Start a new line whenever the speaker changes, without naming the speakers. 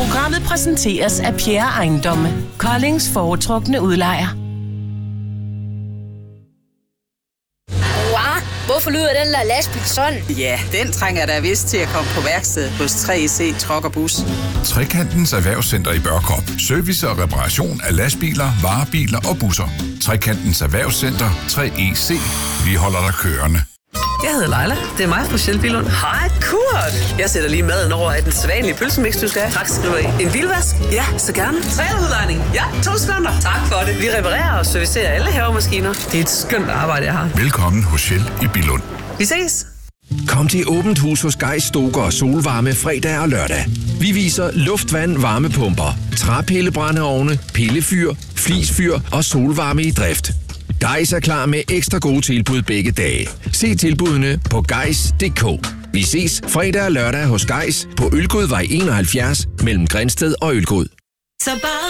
Programmet præsenteres af Pierre Ejendomme, Koldings foretrukne udlejer.
Hvorfor lyder den der lastbil sådan?
Ja, den trænger der vist til at komme på værksted hos 3C Truck og Bus.
Trekantens Erhvervscenter i Børkop. Service og reparation af lastbiler, varebiler og busser. Trekantens Erhvervscenter 3EC. Vi holder dig kørende.
Jeg hedder Leila. Det er mig fra Shell Billund. Hej, Kurt. Jeg sætter lige maden over i den sædvanlige pølsemix, du skal have. Tak skal du have. En bilvask? Ja, så gerne. Trailerudlejning? Ja, 2 sekunder. Tak for det. Vi reparerer og servicerer alle havemaskiner. Det er et skønt arbejde, jeg har.
Velkommen hos Shell i Billund.
Vi ses.
Kom til åbent hus hos Gejs Stoker og Solvarme fredag og lørdag. Vi viser luftvand, varmepumper, træpillebrændeovne, pillefyr, flisfyr og solvarme i drift. Gejs er klar med ekstra gode tilbud begge dage. Se tilbudene på gejs.dk. Vi ses fredag og lørdag hos Gejs på Ølgod vej 71 mellem Grindsted og Ølgod.
Så bare